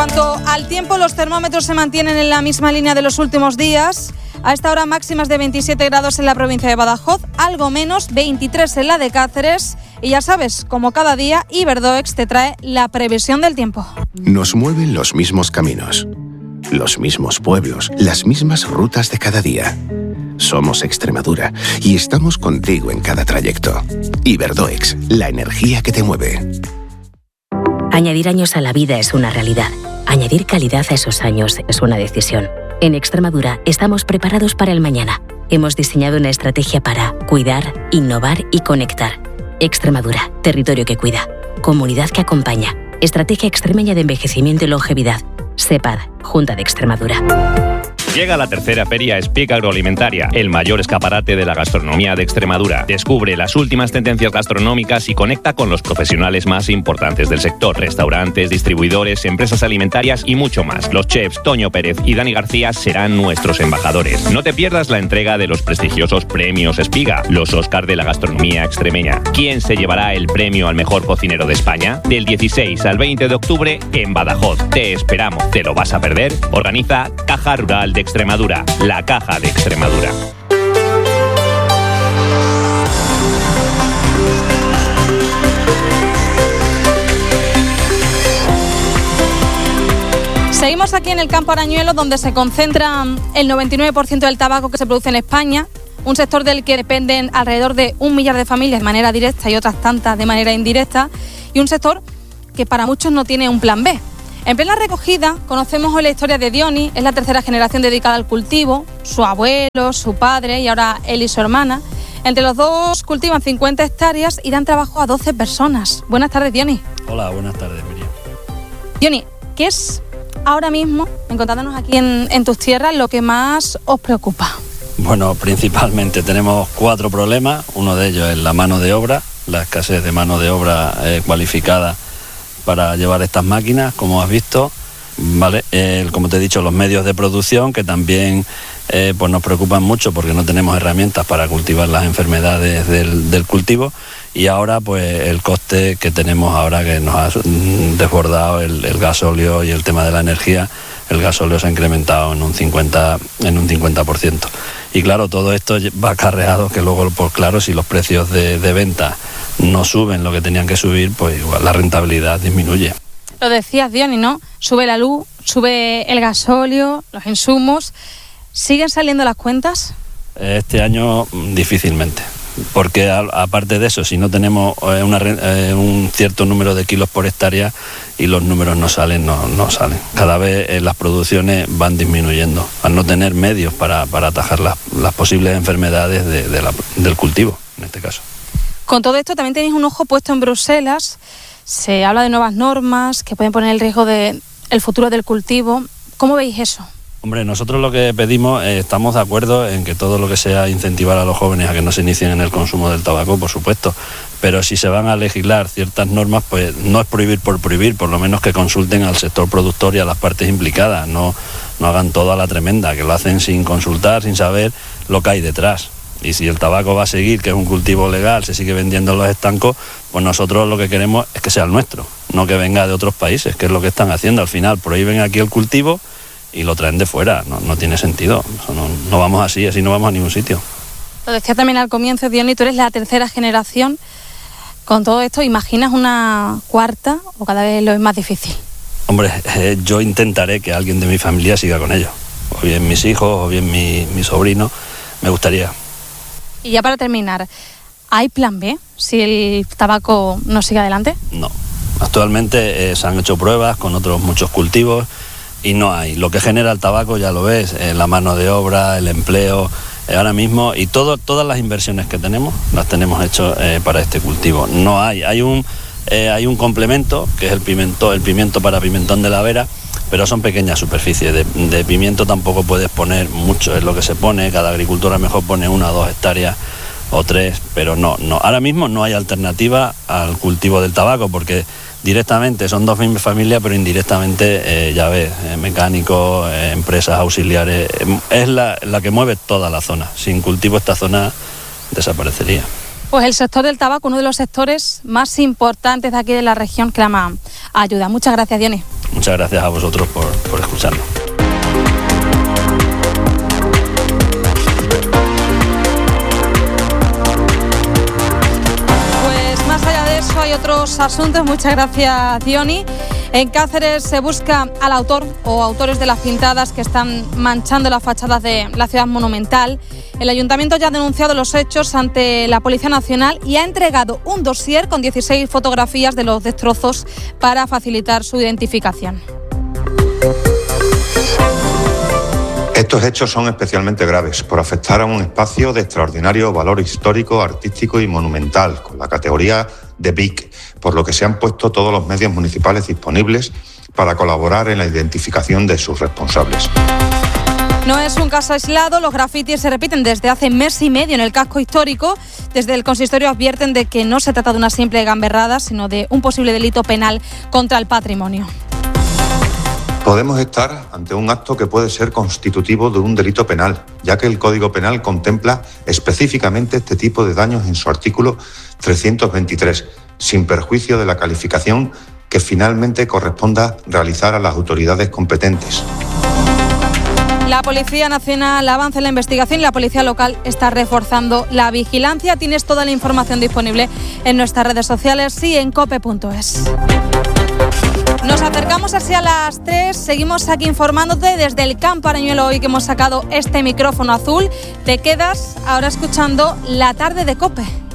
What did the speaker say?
cuanto al tiempo, los termómetros se mantienen en la misma línea de los últimos días. A esta hora máximas de 27 grados en la provincia de Badajoz, algo menos, 23 en la de Cáceres. Y ya sabes, como cada día, Iberdoex te trae la previsión del tiempo. Nos mueven los mismos caminos, los mismos pueblos, las mismas rutas de cada día. Somos Extremadura y estamos contigo en cada trayecto. Iberdoex, la energía que te mueve. Añadir años a la vida es una realidad. Añadir calidad a esos años es una decisión. En Extremadura estamos preparados para el mañana. Hemos diseñado una estrategia para cuidar, innovar y conectar. Extremadura, territorio que cuida. Comunidad que acompaña. Estrategia Extremeña de Envejecimiento y Longevidad. SEPAD, Junta de Extremadura. Llega la tercera Feria Speak Agroalimentaria, el mayor escaparate de la gastronomía de Extremadura. Descubre las últimas tendencias gastronómicas y conecta con los profesionales más importantes del sector. Restaurantes, distribuidores, empresas alimentarias y mucho más. Los chefs Toño Pérez y Dani García serán nuestros embajadores. No te pierdas la entrega de los prestigiosos premios Espiga, los Oscar de la gastronomía extremeña. ¿Quién se llevará el premio al mejor cocinero de España? Del 16 al 20 de octubre en Badajoz. Te esperamos. ¿Te lo vas a perder? Organiza Caja Rural de Extremadura, la Caja de Extremadura. Seguimos aquí en el Campo Arañuelo, donde se concentra el 99% del tabaco que se produce en España, un sector del que dependen alrededor de 1 millar de familias de manera directa y otras tantas de manera indirecta, y un sector que para muchos no tiene un plan B. En plena recogida conocemos hoy la historia de Diony, es la tercera generación dedicada al cultivo, su abuelo, su padre y ahora él y su hermana. Entre los dos cultivan 50 hectáreas y dan trabajo a 12 personas. Buenas tardes, Diony. Hola, buenas tardes, Miriam. Diony, ¿qué es ahora mismo, encontrándonos aquí en tus tierras, lo que más os preocupa? Bueno, principalmente tenemos 4 problemas. Uno de ellos es la mano de obra, la escasez de mano de obra cualificada para llevar estas máquinas, como has visto, ¿vale? Como te he dicho, los medios de producción, que también pues nos preocupan mucho porque no tenemos herramientas para cultivar las enfermedades del cultivo, y ahora pues el coste que tenemos ahora, que nos ha desbordado el gasóleo y el tema de la energía. El gasóleo se ha incrementado en un 50%. Y claro, todo esto va acarreado que luego, pues claro, si los precios de venta no suben lo que tenían que subir, pues igual la rentabilidad disminuye. Lo decías, Diony, ¿no? Sube la luz, sube el gasóleo, los insumos. ¿Siguen saliendo las cuentas? Este año difícilmente. Porque aparte de eso, si no tenemos un cierto número de kilos por hectárea y los números no salen. Cada vez las producciones van disminuyendo, al no tener medios para atajar las posibles enfermedades del cultivo, en este caso. Con todo esto también tenéis un ojo puesto en Bruselas. Se habla de nuevas normas que pueden poner en riesgo el futuro del cultivo. ¿Cómo veis eso? Hombre, nosotros lo que pedimos, estamos de acuerdo en que todo lo que sea incentivar a los jóvenes a que no se inicien en el consumo del tabaco, por supuesto, pero si se van a legislar ciertas normas, pues no es prohibir por prohibir, por lo menos que consulten al sector productor y a las partes implicadas, no hagan todo a la tremenda, que lo hacen sin consultar, sin saber lo que hay detrás. Y si el tabaco va a seguir, que es un cultivo legal, se sigue vendiendo en los estancos, pues nosotros lo que queremos es que sea el nuestro, no que venga de otros países, que es lo que están haciendo. Al final prohíben aquí el cultivo y lo traen de fuera, no tiene sentido. No vamos así no vamos a ningún sitio. Lo decía también al comienzo, Diony, tú eres la tercera generación. Con todo esto, ¿imaginas una cuarta o cada vez lo es más difícil? Hombre, yo intentaré que alguien de mi familia siga con ello, o bien mis hijos, o bien mi sobrino, me gustaría. Y ya para terminar, ¿hay plan B si el tabaco no sigue adelante? No, actualmente se han hecho pruebas con otros muchos cultivos y no hay. Lo que genera el tabaco, ya lo ves, la mano de obra, el empleo, ahora mismo, y todas las inversiones que tenemos, las tenemos hechas para este cultivo. No hay un complemento, que es el pimiento para pimentón de la Vera, pero son pequeñas superficies. De pimiento tampoco puedes poner mucho, es lo que se pone, cada agricultor a lo mejor pone 1 o 2 hectáreas o 3, pero no. Ahora mismo no hay alternativa al cultivo del tabaco, porque directamente son 2 mismas familias, pero indirectamente, ya ves, mecánicos, empresas auxiliares, es la que mueve toda la zona. Sin cultivo esta zona desaparecería. Pues el sector del tabaco, uno de los sectores más importantes de aquí de la región, clama ayuda. Muchas gracias, Diony. Muchas muchas gracias a vosotros por escucharnos. Pues más allá de eso hay otros asuntos. Muchas gracias, Diony. En Cáceres se busca al autor o autores de las pintadas que están manchando las fachadas de la ciudad monumental. El ayuntamiento ya ha denunciado los hechos ante la Policía Nacional y ha entregado un dossier con 16 fotografías de los destrozos para facilitar su identificación. Estos hechos son especialmente graves por afectar a un espacio de extraordinario valor histórico, artístico y monumental, con la categoría de BIC, por lo que se han puesto todos los medios municipales disponibles para colaborar en la identificación de sus responsables. No es un caso aislado, los grafitis se repiten desde hace mes y medio en el casco histórico. Desde el consistorio advierten de que no se trata de una simple gamberrada, sino de un posible delito penal contra el patrimonio. Podemos estar ante un acto que puede ser constitutivo de un delito penal, ya que el Código Penal contempla específicamente este tipo de daños en su artículo 323, sin perjuicio de la calificación que finalmente corresponda realizar a las autoridades competentes. La Policía Nacional avanza en la investigación y la Policía Local está reforzando la vigilancia. Tienes toda la información disponible en nuestras redes sociales y en cope.es. Nos acercamos así a las 3, seguimos aquí informándote desde el Campo Arañuelo hoy que hemos sacado este micrófono azul. Te quedas ahora escuchando La Tarde de COPE.